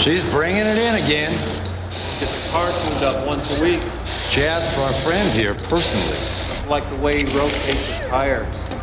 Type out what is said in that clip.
She's bringing it in again. Gets her car tuned up once a week. She asked for our friend here personally. It's like the way he rotates his tires.